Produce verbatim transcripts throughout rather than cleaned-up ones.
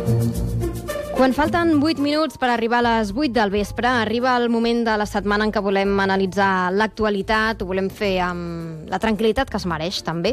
Quan falten vuit minuts per arribar a les vuit del vespre, arriba el moment de la setmana en què volem analitzar l'actualitat, ho volem fer amb la tranquil·litat que es mereix, també.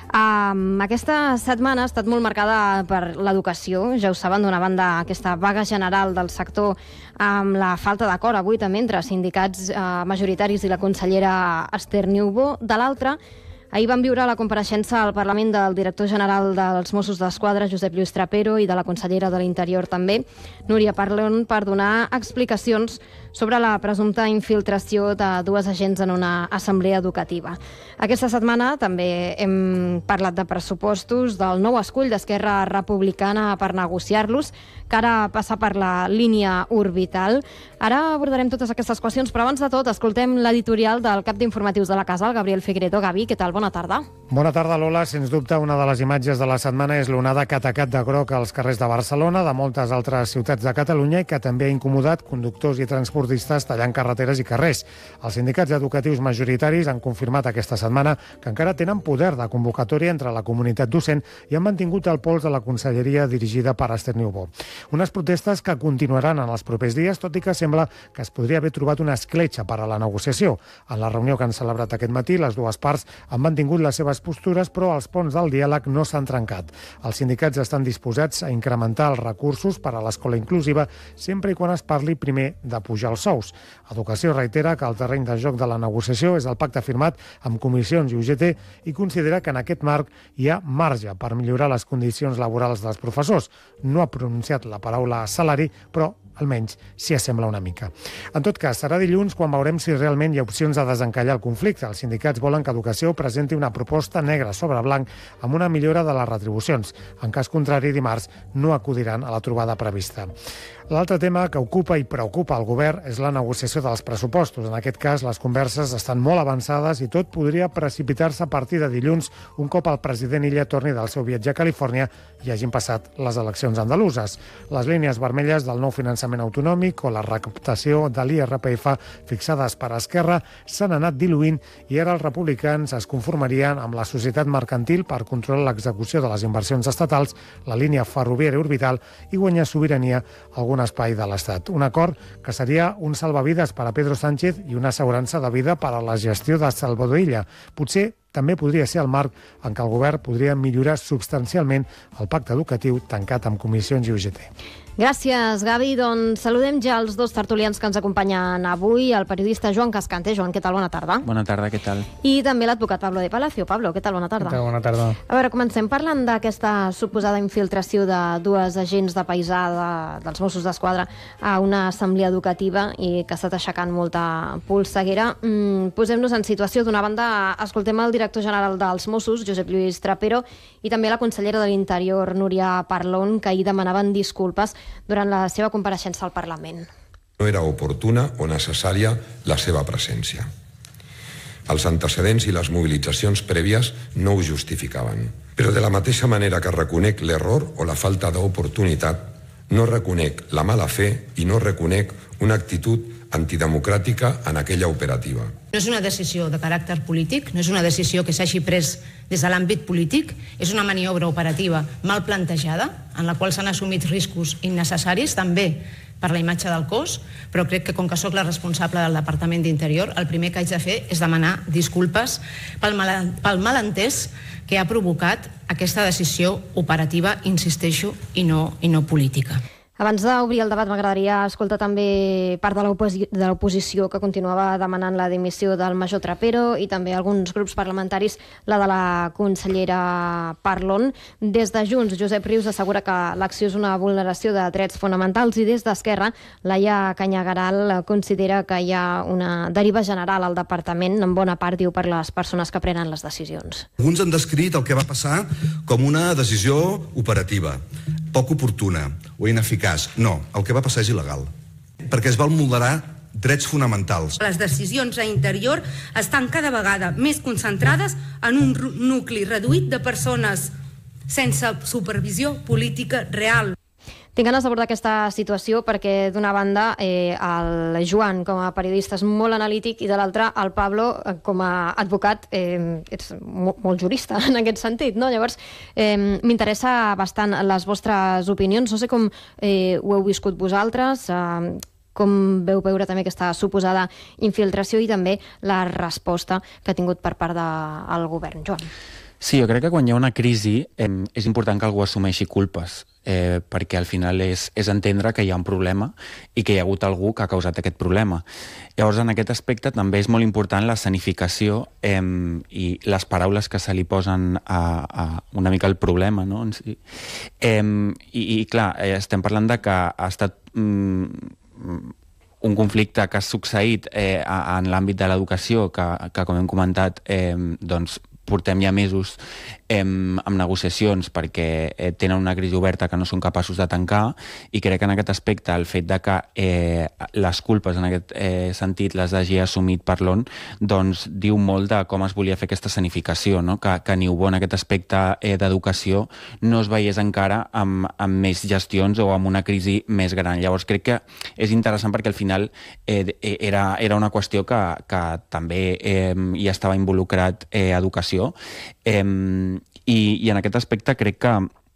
Um, aquesta setmana ha estat molt marcada per l'educació. Ja ho saben, d'una banda, aquesta vaga general del sector amb la falta d'acord avui també entre sindicats uh, majoritaris i la consellera Esther Niubó. De l'altra, ahir vam viure la compareixença al Parlament del director general dels Mossos d'Esquadra, Josep Lluís Trapero, i de la consellera de l'Interior també, Núria Parlon, per donar explicacions sobre la presumpta infiltració de dues agents en una assemblea educativa. Aquesta setmana també hem parlat de pressupostos, del nou escull d'Esquerra Republicana per negociar-los, que ara passa per la línia orbital. Ara abordarem totes aquestes qüestions, però abans de tot escoltem l'editorial del cap d'informatius de la casa, el Gabriel Figueredo. Gavi, què tal? Bona tarda. Bona tarda, Lola. Sens dubte, una de les imatges de la setmana és l'onada que ha atacat de groc als carrers de Barcelona, de moltes altres ciutats de Catalunya, i que també ha incomodat conductors i transportistes tallant carreteres i carrers. Els sindicats educatius majoritaris han confirmat aquesta setmana que encara tenen poder de convocatòria entre la comunitat docent i han mantingut el pols de la conselleria dirigida per Esther Niubó. Unes protestes que continuaran en els propers dies, tot i que sembla que es podria haver trobat una escletxa per a la negociació. En la reunió que han celebrat aquest matí, les dues parts han mantingut les seves postures, però els ponts del diàleg no s'han trencat. Els sindicats estan disposats a incrementar els recursos per a l'escola inclusiva sempre i quan es parli primer de pujar els sous. Educació reitera que el terreny de joc de la negociació és el pacte firmat amb comissions i U G T i considera que en aquest marc hi ha marge per millorar les condicions laborals dels professors. No ha pronunciat la paraula salari, però almenys s'hi assembla una mica. En tot cas, serà dilluns quan veurem si realment hi ha opcions de desencallar el conflicte. Els sindicats volen que Educació presenti una proposta negra sobre blanc amb una millora de les retribucions. En cas contrari, dimarts no acudiran a la trobada prevista. L'altre tema que ocupa i preocupa el govern és la negociació dels pressupostos. En aquest cas, les converses estan molt avançades i tot podria precipitar-se a partir de dilluns, un cop el president Illa torni del seu viatge a Califòrnia i hagin passat les eleccions andaluses. Les línies vermelles del nou finançament autonòmic o la recaptació de l'I R P F fixades per Esquerra s'han anat diluint i ara els republicans es conformarien amb la societat mercantil per controlar l'execució de les inversions estatals, la línia ferroviària orbital i guanyar sobirania a algun espai de l'Estat. Un acord que seria un salvavides per a Pedro Sánchez i una assegurança de vida per a la gestió de Salvador Illa. Potser també podria ser el marc en què el govern podria millorar substancialment el pacte educatiu tancat amb comissions i U G T. Gràcies, Gavi. Doncs saludem ja els dos tertulians que ens acompanyen avui, el periodista Joan Cascante. Joan, què tal? Bona tarda. Bona tarda, què tal? I també l'advocat Pablo de Palacio. Pablo, què tal? Bona tarda. Què tal? Bona tarda. A veure, comencem parlant d'aquesta suposada infiltració de dues agents de paisà de, dels Mossos d'Esquadra a una assemblea educativa i que ha estat aixecant molta polseguera. Mm, posem-nos en situació. D'una banda, escoltem el director general dels Mossos, Josep Lluís Trapero, i també la consellera de l'Interior, Núria Parlon, que ahir demanaven disculpes durant la seva compareixença al Parlament. No era oportuna o necessària la seva presència. Els antecedents i les mobilitzacions prèvies no ho justificaven. Però de la mateixa manera que reconec l'error o la falta d'oportunitat, no reconec la mala fe i no reconec una actitud antidemocràtica en aquella operativa. No és una decisió de caràcter polític, no és una decisió que s'hagi pres des de l'àmbit polític, és una maniobra operativa mal plantejada, en la qual s'han assumit riscos innecessaris, també per la imatge del cos, però crec que com que sóc la responsable del Departament d'Interior, el primer que haig de fer és demanar disculpes pel, mal, pel malentès que ha provocat aquesta decisió operativa, insisteixo, i no, i no política. Abans d'obrir el debat, m'agradaria escoltar també part de l'oposició que continuava demanant la dimissió del major Trapero i també alguns grups parlamentaris, la de la consellera Parlon. Des de Junts, Josep Rius assegura que l'acció és una vulneració de drets fonamentals i des d'Esquerra, Laia Cañagaral considera que hi ha una deriva general al departament, en bona part, diu, per les persones que prenen les decisions. Alguns han descrit el que va passar com una decisió operativa, poc oportuna o ineficaç. No, el que va passar és il·legal, perquè es van vulnerar drets fonamentals. Les decisions a Interior estan cada vegada més concentrades en un nucli reduït de persones sense supervisió política real. Tinc ganes d'abordar aquesta situació perquè, d'una banda, eh, el Joan, com a periodista, és molt analític, i de l'altra, el Pablo, eh, com a advocat, eh, ets mo molt jurista en aquest sentit, no? Llavors, eh, m'interessa bastant les vostres opinions. No sé com eh, ho heu viscut vosaltres, eh, com veu veure també aquesta suposada infiltració i també la resposta que ha tingut per part del govern. Joan. Sí, jo crec que quan hi ha una crisi eh, és important que algú assumeixi culpes, eh, perquè al final és, és entendre que hi ha un problema i que hi ha hagut algú que ha causat aquest problema. Llavors, en aquest aspecte també és molt important l'escenificació eh, i les paraules que se li posen a, a una mica el problema, no? En si. eh, i, I clar, eh, estem parlant de que ha estat mm, un conflicte que ha succeït eh, en l'àmbit de l'educació, que, que com hem comentat, eh, doncs portem ja mesos eh, amb negociacions perquè eh, tenen una crisi oberta que no són capaços de tancar, i crec que en aquest aspecte el fet de que eh, les culpes en aquest eh, sentit les hagi assumit per l'O N doncs diu molt de com es volia fer aquesta escenificació, no? que, que Niubó en aquest aspecte eh, d'educació no es veiés encara amb, amb més gestions o amb una crisi més gran. Llavors crec que és interessant perquè al final eh, era, era una qüestió que, que també eh, hi estava involucrat eh, educació. Eh, i, i en aquest aspecte crec que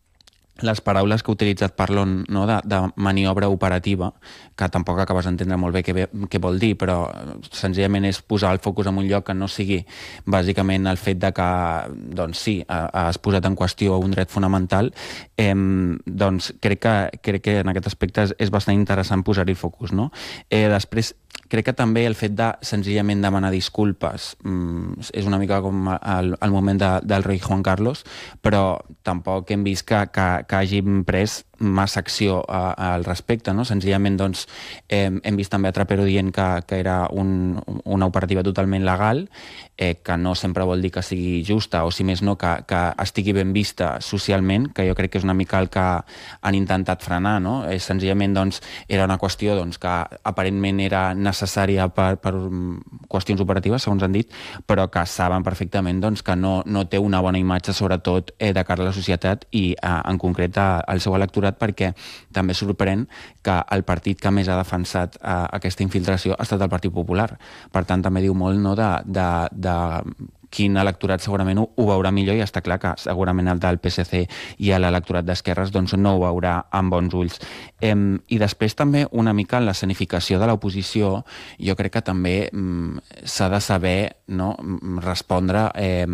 les paraules que ha utilitzat per l'O N, no, de, de maniobra operativa, que tampoc acabes d'entendre molt bé què, què vol dir, però senzillament és posar el focus en un lloc que no sigui bàsicament el fet de que, doncs sí, has posat en qüestió un dret fonamental, eh, doncs crec que, crec que en aquest aspecte és, és bastant interessant posar-hi el focus, no? Eh, després, crec que també el fet de senzillament demanar disculpes mm, és una mica com el, el moment de, del rei Juan Carlos, però tampoc hem vist que, que, que hàgim pres massa acció a, al respecte, no? Senzillament doncs, eh, hem vist també a Trapero dient que, que era un, una operativa totalment legal, eh, que no sempre vol dir que sigui justa, o si més no, que, que estigui ben vista socialment, que jo crec que és una mica el que han intentat frenar, no? Eh, senzillament doncs, era una qüestió doncs, que aparentment era necessària per, per qüestions operatives, segons han dit, però que saben perfectament doncs, que no, no té una bona imatge, sobretot eh, de cara a la societat i eh, en concret al seu electorat, perquè també sorprèn que el partit que més ha defensat eh, aquesta infiltració ha estat el Partit Popular. Per tant, també diu molt, no, de, de, de quin electorat segurament ho, ho veurà millor, i està clar que segurament el del P S C i l'electorat d'esquerres doncs, no ho veurà amb bons ulls. Eh, I després també una mica en l'escenificació de l'oposició, jo crec que també mm, s'ha de saber, no, respondre eh,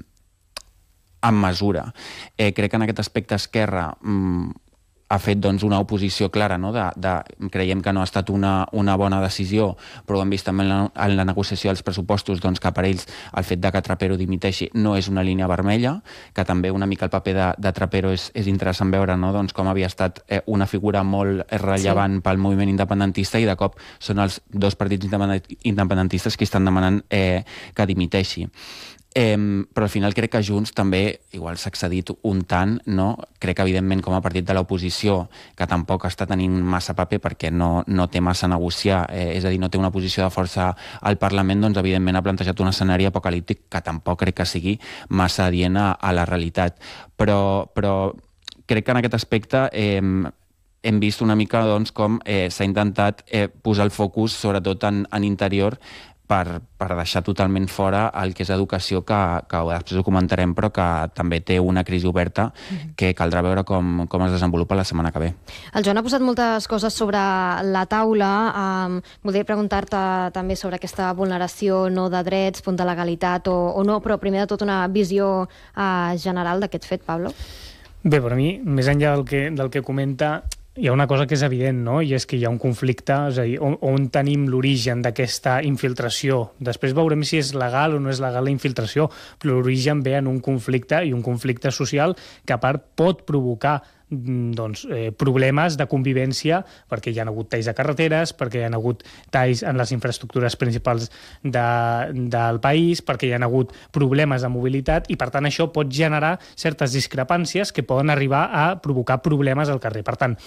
amb mesura. Eh, crec que en aquest aspecte Esquerra mm, ha fet doncs, una oposició clara, no? de, de, creiem que no ha estat una, una bona decisió, però ho hem vist també en la, en la negociació dels pressupostos, doncs, que per ells el fet de que Trapero dimiteixi no és una línia vermella, que també una mica el paper de, de Trapero és, és interessant veure, no? doncs, com havia estat eh, una figura molt rellevant sí. pel moviment independentista, i de cop són els dos partits independentistes que estan demanant eh, que dimiteixi. Eh, però al final crec que Junts també igual s'ha excedit un tant, no? Crec que evidentment com a partit de l'oposició, que tampoc està tenint massa paper perquè no, no té massa a negociar, eh, és a dir, no té una posició de força al Parlament, doncs evidentment ha plantejat un escenari apocalíptic que tampoc crec que sigui massa adient a, a la realitat. Però, però crec que en aquest aspecte eh, hem vist una mica doncs, com eh, s'ha intentat eh, posar el focus sobretot en, en interior, Per, per deixar totalment fora el que és educació, que, que després ho comentarem, però que també té una crisi oberta que caldrà veure com, com es desenvolupa la setmana que ve. El Joan ha posat moltes coses sobre la taula. Um, voldria preguntar-te també sobre aquesta vulneració no de drets, punt de legalitat o, o no, però primer de tot una visió uh, general d'aquest fet, Pablo. Bé, per mi, més enllà del que, del que comenta, hi ha una cosa que és evident, no? I és que hi ha un conflicte, és a dir, on, on tenim l'origen d'aquesta infiltració. Després veurem si és legal o no és legal la infiltració, però l'origen ve en un conflicte, i un conflicte social que a part pot provocar doncs, eh, problemes de convivència, perquè hi ha hagut talls de carreteres, perquè hi ha hagut talls en les infraestructures principals de, del país, perquè hi ha hagut problemes de mobilitat, i per tant això pot generar certes discrepàncies que poden arribar a provocar problemes al carrer. Per tant,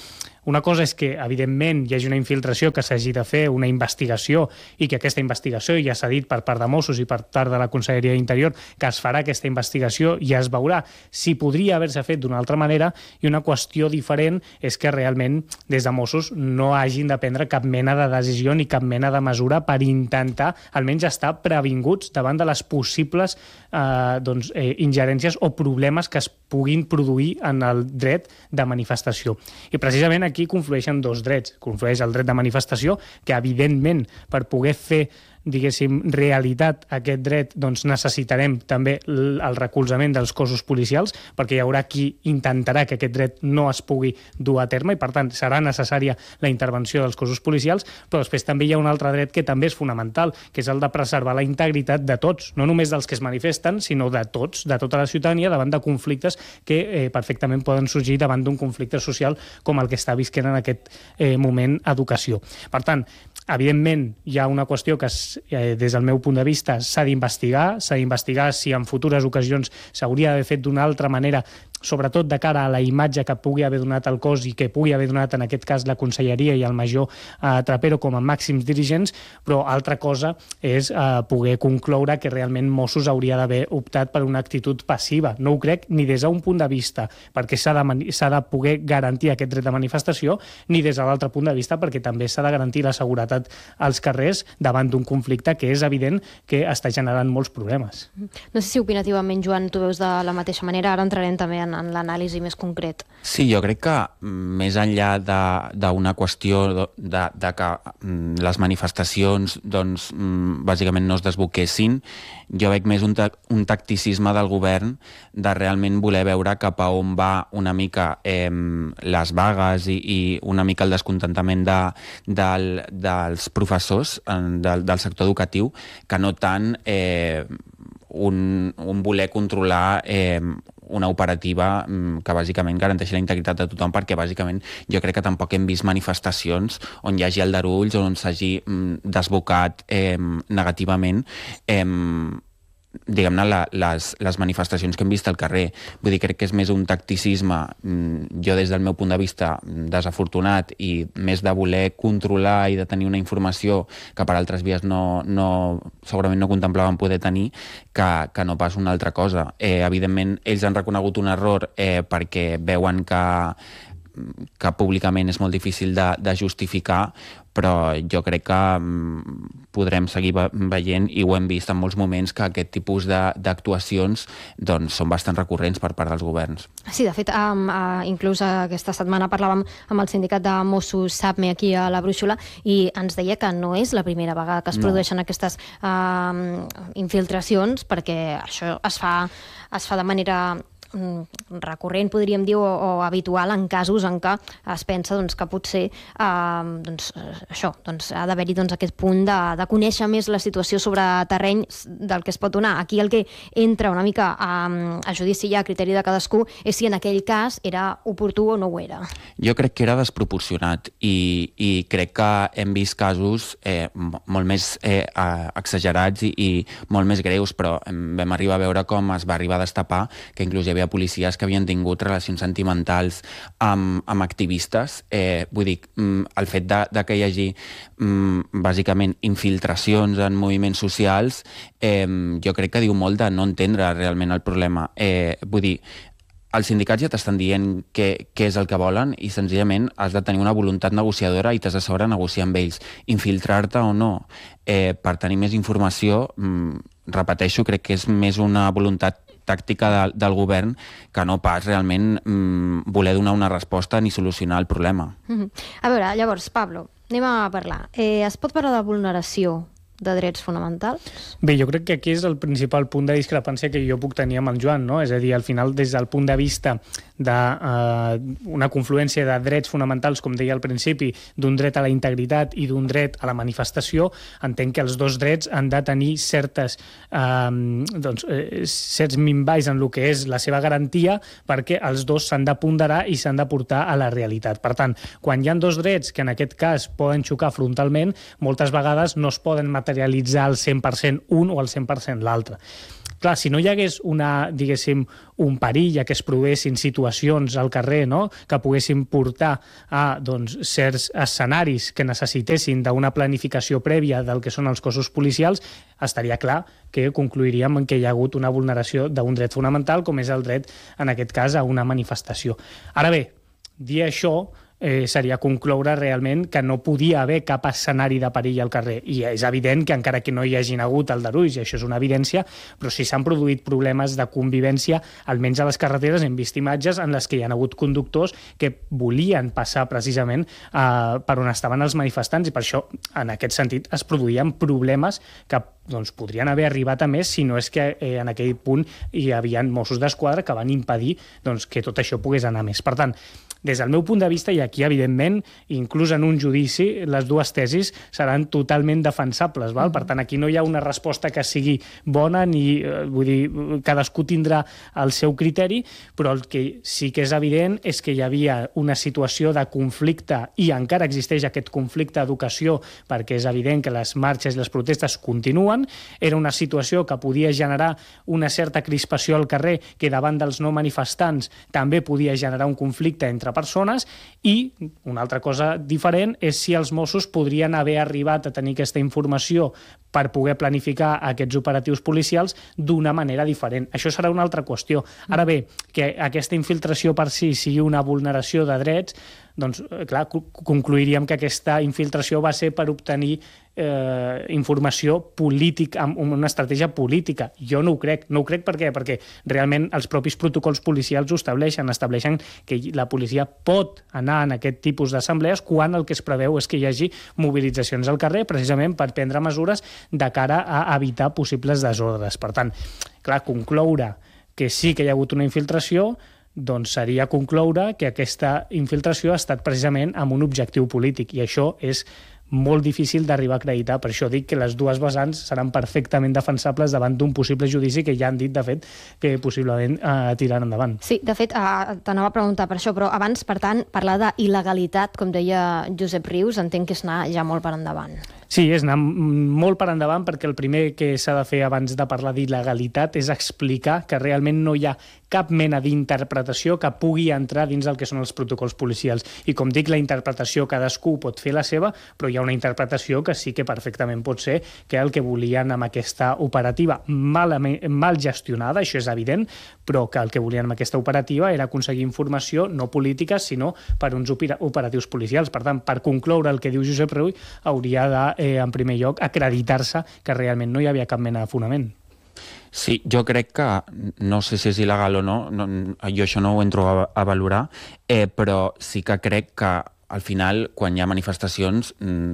Una cosa és que, evidentment, hi hagi una infiltració, que s'hagi de fer una investigació i que aquesta investigació ja s'ha dit per part de Mossos i per part de la Conselleria d'Interior que es farà aquesta investigació i es veurà si podria haver-se fet d'una altra manera, i una qüestió diferent és que realment des de Mossos no hagin de prendre cap mena de decisió ni cap mena de mesura per intentar almenys estar previnguts davant de les possibles eh, doncs, eh, ingerències o problemes que es puguin produir en el dret de manifestació. I precisament aquí conflueixen dos drets. Conflueix el dret de manifestació, que evidentment per poder fer diguéssim, realitat aquest dret, doncs necessitarem també el recolzament dels cossos policials, perquè hi haurà qui intentarà que aquest dret no es pugui dur a terme i, per tant, serà necessària la intervenció dels cossos policials, però després també hi ha un altre dret que també és fonamental, que és el de preservar la integritat de tots, no només dels que es manifesten, sinó de tots, de tota la ciutadania, davant de conflictes que eh, perfectament poden sorgir davant d'un conflicte social com el que està visquent en aquest eh, moment educació. Per tant, evidentment, hi ha una qüestió que es, eh, des del meu punt de vista s'ha d'investigar, s'ha d'investigar si en futures ocasions s'hauria d'haver fet d'una altra manera, sobretot de cara a la imatge que pugui haver donat el cos i que pugui haver donat en aquest cas la Conselleria i el major eh, Trapero com a màxims dirigents, però altra cosa és eh, poder concloure que realment Mossos hauria d'haver optat per una actitud passiva. No ho crec ni des d'un punt de vista perquè s'ha de, s'ha de poder garantir aquest dret de manifestació, ni des de l'altre punt de vista perquè també s'ha de garantir la seguretat als carrers davant d'un conflicte que és evident que està generant molts problemes. No sé si opinativament, Joan, tu veus de la mateixa manera. Ara entrarem també en, en l'anàlisi més concret. Sí, jo crec que més enllà d'una qüestió de, de, de que les manifestacions doncs, bàsicament no es desboquessin, jo veig més un, ta un tacticisme del govern de realment voler veure cap a on va una mica eh, les vagues i, i una mica el descontentament de, del, dels professors del, del sector educatiu, que no tant eh, un, un voler controlar eh, una operativa que bàsicament garanteixi la integritat de tothom, perquè bàsicament jo crec que tampoc hem vist manifestacions on hi hagi aldarulls o on s'hagi desbocat eh, negativament eh, diguem-ne, la, les, les manifestacions que hem vist al carrer. Vull dir, crec que és més un tacticisme, jo des del meu punt de vista desafortunat, i més de voler controlar i de tenir una informació que per altres vies no, no, segurament no contemplaven poder tenir, que, que no pas una altra cosa. Eh, evidentment, ells han reconegut un error eh, perquè veuen que que públicament és molt difícil de, de justificar, però jo crec que podrem seguir veient, i ho hem vist en molts moments, que aquest tipus d'actuacions doncs, són bastant recurrents per part dels governs. Sí, de fet, um, uh, inclús aquesta setmana parlàvem amb el sindicat de Mossos SAPME aquí a la Brúixola i ens deia que no és la primera vegada que es no. produeixen aquestes uh, infiltracions, perquè això es fa, es fa de manera recurrent, podríem dir, o, o habitual en casos en què es pensa doncs, que potser eh, doncs, això, doncs, ha d'haver-hi doncs, aquest punt de, de conèixer més la situació sobre terreny del que es pot donar. Aquí el que entra una mica a, a judici ja a criteri de cadascú és si en aquell cas era oportú o no ho era. Jo crec que era desproporcionat i, i crec que hem vist casos eh, molt més eh, exagerats i, i molt més greus, però vam arribar a veure com es va arribar a destapar que inclús hi havia policies que havien tingut relacions sentimentals amb, amb activistes. Eh, vull dir, el fet de, de que hi hagi mm, bàsicament infiltracions en moviments socials, eh, jo crec que diu molt de no entendre realment el problema. Eh, vull dir, els sindicats ja t'estan dient què, què és el que volen i senzillament has de tenir una voluntat negociadora i t'has de saber negociar amb ells. Infiltrar-te o no eh, per tenir més informació, mm, repeteixo, crec que és més una voluntat tàctica de, del govern que no pas realment mm, voler donar una resposta ni solucionar el problema. Mm-hmm. A veure, llavors, Pablo, anem a parlar. Eh, es pot parlar de vulneració de drets fonamentals? Bé, jo crec que aquí és el principal punt de discrepància que jo puc tenir amb el Joan, no? És a dir, al final, des del punt de vista d'una uh, confluència de drets fonamentals, com deia al principi, d'un dret a la integritat i d'un dret a la manifestació, entenc que els dos drets han de tenir certes, uh, doncs, eh, certs minvalls en el que és la seva garantia, perquè els dos s'han de ponderar i s'han de portar a la realitat. Per tant, quan hi ha dos drets que en aquest cas poden xocar frontalment, moltes vegades no es poden materialitzar al cent per cent un o al cent per cent l'altre. clar, si no hi hagués una, diguéssim, un perill, ja que es produïssin situacions al carrer, no?, que poguessin portar a doncs, certs escenaris que necessitessin d'una planificació prèvia del que són els cossos policials, estaria clar que concluiríem que hi ha hagut una vulneració d'un dret fonamental, com és el dret, en aquest cas, a una manifestació. Ara bé, dir això eh, seria concloure realment que no podia haver cap escenari de perill al carrer. I és evident que encara que no hi hagin hagut aldarulls, i això és una evidència, però si s'han produït problemes de convivència, almenys a les carreteres hem vist imatges en les que hi ha hagut conductors que volien passar precisament eh, per on estaven els manifestants, i per això, en aquest sentit, es produïen problemes que doncs, podrien haver arribat a més si no és que eh, en aquell punt hi havia Mossos d'Esquadra que van impedir doncs, que tot això pogués anar més. Per tant, des del meu punt de vista, i aquí, evidentment, inclús en un judici, les dues tesis seran totalment defensables. Val? Per tant, aquí no hi ha una resposta que sigui bona, ni, eh, vull dir, cadascú tindrà el seu criteri, però el que sí que és evident és que hi havia una situació de conflicte, i encara existeix aquest conflicte d'educació, perquè és evident que les marxes i les protestes continuen. Era una situació que podia generar una certa crispació al carrer, que davant dels no manifestants també podia generar un conflicte entre persones, i una altra cosa diferent és si els Mossos podrien haver arribat a tenir aquesta informació per poder planificar aquests operatius policials d'una manera diferent. Això serà una altra qüestió. Ara bé, que aquesta infiltració per si sigui una vulneració de drets, doncs, clar, concluiríem que aquesta infiltració va ser per obtenir eh, informació política, amb una estratègia política. Jo no ho crec. No ho crec per què? Perquè realment els propis protocols policials ho estableixen, estableixen que la policia pot anar en aquest tipus d'assemblees quan el que es preveu és que hi hagi mobilitzacions al carrer, precisament per prendre mesures de cara a evitar possibles desordres. Per tant, clar, concloure que sí que hi ha hagut una infiltració, doncs seria concloure que aquesta infiltració ha estat precisament amb un objectiu polític, i això és molt difícil d'arribar a acreditar. Per això dic que les dues vessants seran perfectament defensables davant d'un possible judici que ja han dit, de fet, que possiblement eh, tiraran endavant. Sí, de fet, eh, t'anava a preguntar per això, però abans, per tant, parlar d'il·legalitat, com deia Josep Rius, entenc que és anar ja molt per endavant. Sí, és anar molt per endavant, perquè el primer que s'ha de fer abans de parlar d'il·legalitat és explicar que realment no hi ha cap mena d'interpretació que pugui entrar dins del que són els protocols policials. I com dic, la interpretació cadascú pot fer la seva, però hi ha una interpretació que sí que perfectament pot ser que el que volien amb aquesta operativa mal, mal gestionada, això és evident, però que el que volien amb aquesta operativa era aconseguir informació no política, sinó per uns operatius policials. Per tant, per concloure el que diu Josep Riu, hauria de, eh, en primer lloc, acreditar-se que realment no hi havia cap mena de fonament. Sí, jo crec que, no sé si és il·legal o no, no jo això no ho entro a, a valorar, eh, però sí que crec que al final, quan hi ha manifestacions,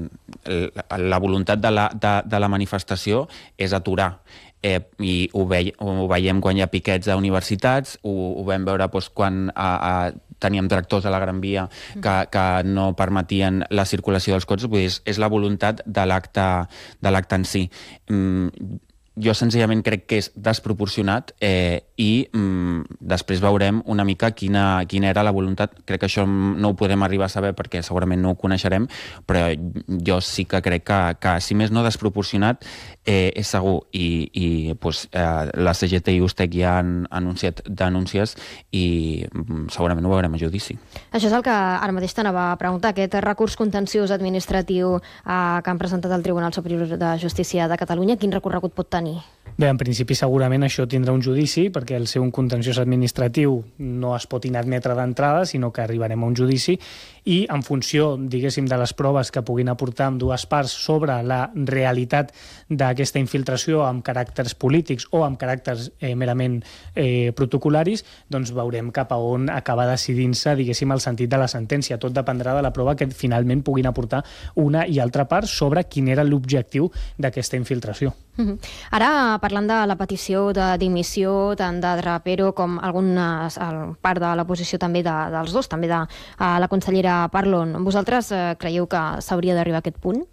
la voluntat de la, de, de la manifestació és aturar. Eh, i ho, ve, ho veiem quan hi ha piquets a universitats, ho, ho vam veure doncs, quan a, a, teníem tractors a la Gran Via que, que no permetien la circulació dels cotxes. Vull dir, és, és la voluntat de l'acte de l'acte en si. Mm, jo senzillament crec que és desproporcionat eh, i mm, després veurem una mica quina, quina era la voluntat. Crec que això no ho podem arribar a saber perquè segurament no ho coneixerem, però jo sí que crec que, que si més no desproporcionat, eh, és segur. I, i pues, eh, la C G T i Ustec ja han anunciat denúncies i mm, segurament ho veurem a judici. Això és el que ara mateix t'anava a preguntar, aquest recurs contenciós administratiu eh, que han presentat al Tribunal Superior de Justícia de Catalunya, quin recorregut pot tenir? Bé, en principi segurament això tindrà un judici, perquè el ser un contenciós administratiu no es pot inadmetre d'entrada, sinó que arribarem a un judici, i en funció, diguéssim, de les proves que puguin aportar amb dues parts sobre la realitat d'aquesta infiltració amb caràcters polítics o amb caràcters eh, merament eh, protocolaris, doncs veurem cap a on acaba decidint-se, diguéssim, el sentit de la sentència. Tot dependrà de la prova que finalment puguin aportar una i altra part sobre quin era l'objectiu d'aquesta infiltració. Mm-hmm. Ara, parlant de la petició de dimissió tant de Trapero com alguna part de la posició també de, dels dos, també de uh, la consellera Parlon, vosaltres uh, creieu que s'hauria d'arribar a aquest punt?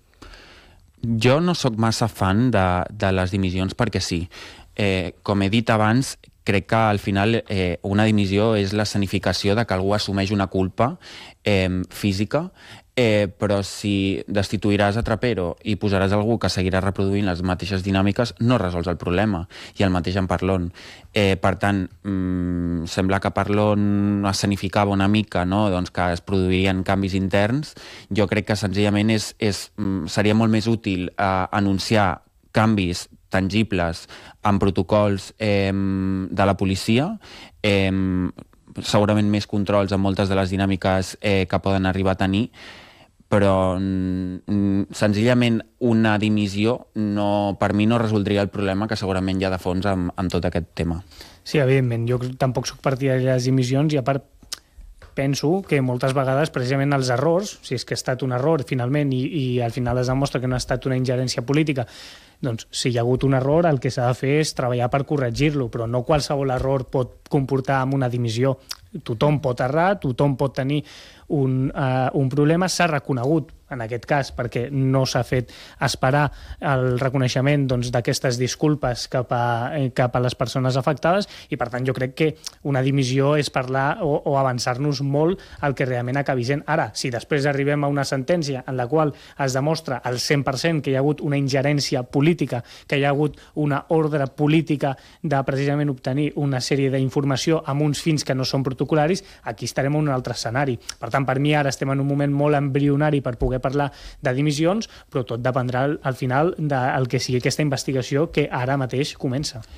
Jo no sóc massa fan de, de les dimissions perquè sí. Eh, com he dit abans, crec que al final eh, una dimissió és l'escenificació de que algú assumeix una culpa eh, física Eh, però si destituiràs a Trapero i posaràs algú que seguirà reproduint les mateixes dinàmiques, no resols el problema. I el mateix en Parlon. Eh, per tant, mmm, sembla que Parlon escenificava una mica, no? Doncs que es produirien canvis interns. Jo crec que senzillament és, és, seria molt més útil eh, anunciar canvis tangibles en protocols eh, de la policia, eh, segurament més controls en moltes de les dinàmiques eh, que poden arribar a tenir, però mm, senzillament una dimissió no, per mi no resoldria el problema que segurament hi ha de fons amb, amb tot aquest tema. Sí, evidentment, jo tampoc soc partidari de les dimissions i a part penso que moltes vegades precisament els errors, si és que ha estat un error finalment i, i al final es demostra que no ha estat una ingerència política, doncs si hi ha hagut un error el que s'ha de fer és treballar per corregir-lo, però no qualsevol error pot comportar amb una dimissió. Tothom pot errar, tothom pot tenir un, uh, un problema, s'ha reconegut en aquest cas perquè no s'ha fet esperar el reconeixement doncs, d'aquestes disculpes cap a, eh, cap a les persones afectades i per tant jo crec que una dimissió és parlar o, o avançar-nos molt al que realment acabi sent. Ara, si després arribem a una sentència en la qual es demostra al cent per cent que hi ha hagut una ingerència política, que hi ha hagut una ordre política de precisament obtenir una sèrie d'informació amb uns fins que no són protocolaris, aquí estarem en un altre escenari. Per tant, per mi ara estem en un moment molt embrionari per poder parlar de dimissions, però tot dependrà al final del que sigui aquesta investigació que ara mateix comença.